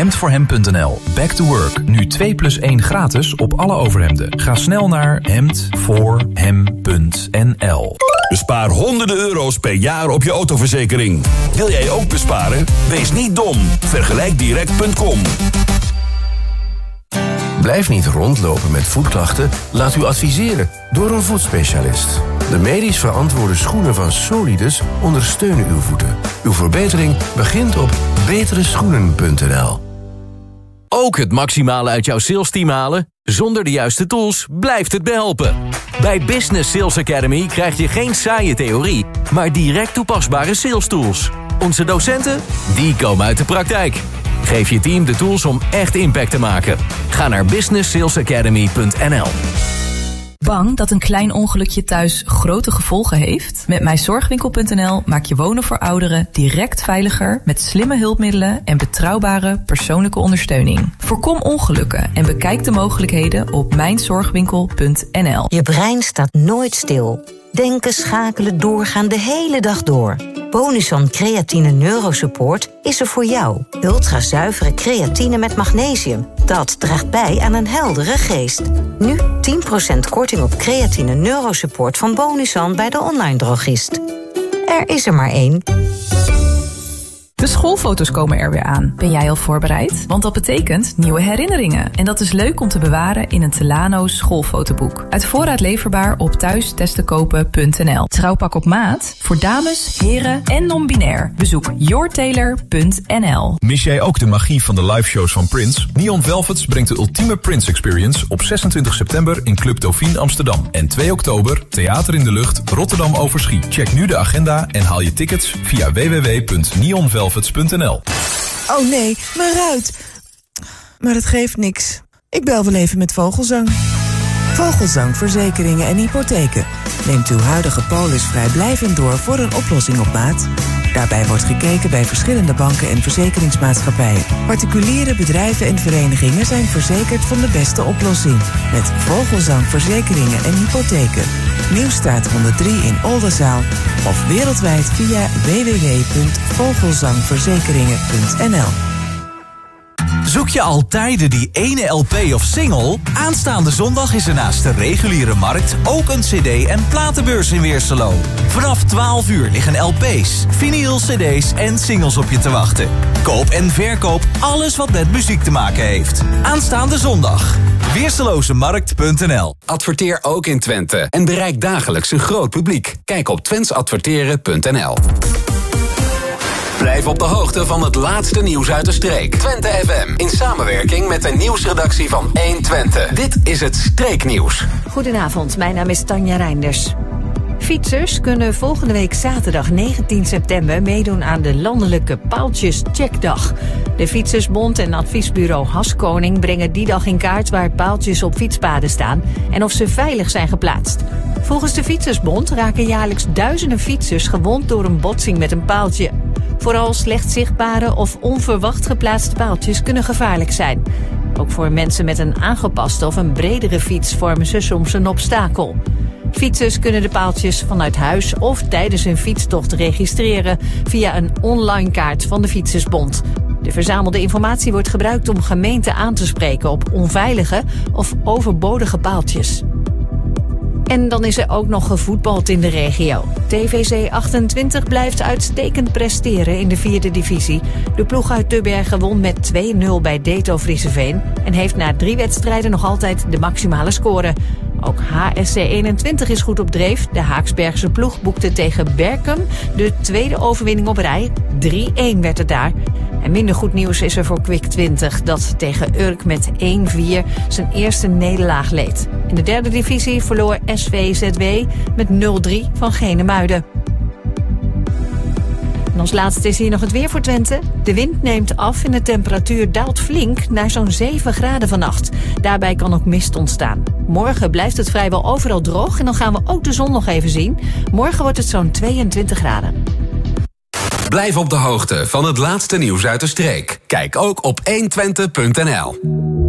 Hemdvoorhem.nl. Back to work. Nu 2+1 gratis op alle overhemden. Ga snel naar hemdvoorhem.nl. Bespaar honderden euro's per jaar op je autoverzekering. Wil jij ook besparen? Wees niet dom. Vergelijkdirect.com. Blijf niet rondlopen met voetklachten. Laat u adviseren door een voetspecialist. De medisch verantwoorde schoenen van Solidus ondersteunen uw voeten. Uw verbetering begint op betereschoenen.nl. Ook het maximale uit jouw salesteam halen? Zonder de juiste tools blijft het behelpen. Bij Business Sales Academy krijg je geen saaie theorie, maar direct toepasbare sales tools. Onze docenten, die komen uit de praktijk. Geef je team de tools om echt impact te maken. Ga naar businesssalesacademy.nl. Bang dat een klein ongelukje thuis grote gevolgen heeft? Met mijzorgwinkel.nl maak je wonen voor ouderen direct veiliger met slimme hulpmiddelen en betrouwbare persoonlijke ondersteuning. Voorkom ongelukken en bekijk de mogelijkheden op mijnzorgwinkel.nl. Je brein staat nooit stil. Denken, schakelen, doorgaan de hele dag door. Bonuson Creatine Neurosupport is er voor jou. Ultrazuivere creatine met magnesium. Dat draagt bij aan een heldere geest. Nu 10% korting op Creatine Neurosupport van Bonuson bij de online drogist. Er is er maar één. De schoolfoto's komen er weer aan. Ben jij al voorbereid? Want dat betekent nieuwe herinneringen. En dat is leuk om te bewaren in een Telano schoolfotoboek. Uit voorraad leverbaar op thuistesttekopen.nl. Trouwpak op maat voor dames, heren en non-binair. Bezoek yourtailor.nl. Mis jij ook de magie van de liveshows van Prince? Neon Velvets brengt de ultieme Prince Experience op 26 september in Club Dauphine Amsterdam. En 2 oktober Theater in de Lucht Rotterdam Overschie. Check nu de agenda en haal je tickets via www.neonvelvets.nl. Oh nee, mijn ruit. Maar het geeft niks. Ik bel wel even met Vogelzang. Vogelzang Verzekeringen en Hypotheken. Neemt uw huidige polis vrijblijvend door voor een oplossing op maat. Daarbij wordt gekeken bij verschillende banken en verzekeringsmaatschappijen. Particuliere bedrijven en verenigingen zijn verzekerd van de beste oplossing. Met Vogelzang Verzekeringen en Hypotheken. Nieuwstraat 103 in Oldenzaal. Of wereldwijd via www.vogelzangverzekeringen.nl. Zoek je al tijden die ene LP of single? Aanstaande zondag is er naast de reguliere markt ook een cd- en platenbeurs in Weerseloo. Vanaf 12 uur liggen LP's, vinyl, cd's en singles op je te wachten. Koop en verkoop alles wat met muziek te maken heeft. Aanstaande zondag. Weerseloosemarkt.nl. Adverteer ook in Twente en bereik dagelijks een groot publiek. Kijk op twensadverteren.nl. Blijf op de hoogte van het laatste nieuws uit de streek. Twente FM, in samenwerking met de nieuwsredactie van 1 Twente. Dit is het Streeknieuws. Goedenavond, mijn naam is Tanja Reinders. Fietsers kunnen volgende week zaterdag 19 september meedoen aan de landelijke Paaltjes-checkdag. De Fietsersbond en adviesbureau Haskoning brengen die dag in kaart waar paaltjes op fietspaden staan en of ze veilig zijn geplaatst. Volgens de Fietsersbond raken jaarlijks duizenden fietsers gewond door een botsing met een paaltje. Vooral slecht zichtbare of onverwacht geplaatste paaltjes kunnen gevaarlijk zijn. Ook voor mensen met een aangepaste of een bredere fiets vormen ze soms een obstakel. Fietsers kunnen de paaltjes vanuit huis of tijdens hun fietstocht registreren via een online kaart van de Fietsersbond. De verzamelde informatie wordt gebruikt om gemeenten aan te spreken op onveilige of overbodige paaltjes. En dan is er ook nog gevoetbald in de regio. TVC 28 blijft uitstekend presteren in de 4e divisie. De ploeg uit Tubbergen won met 2-0 bij Deto Frieseveen en heeft na 3 wedstrijden nog altijd de maximale score. Ook HSC 21 is goed op dreef. De Haaksbergse ploeg boekte tegen Berkum de 2e overwinning op rij. 3-1 werd het daar. En minder goed nieuws is er voor Kwik 20, dat tegen Urk met 1-4 zijn eerste nederlaag leed. In de 3e divisie verloor SVZW met 0-3 van Genemuiden. En als laatste is hier nog het weer voor Twente. De wind neemt af en de temperatuur daalt flink naar zo'n 7 graden vannacht. Daarbij kan ook mist ontstaan. Morgen blijft het vrijwel overal droog en dan gaan we ook de zon nog even zien. Morgen wordt het zo'n 22 graden. Blijf op de hoogte van het laatste nieuws uit de streek. Kijk ook op 1twente.nl.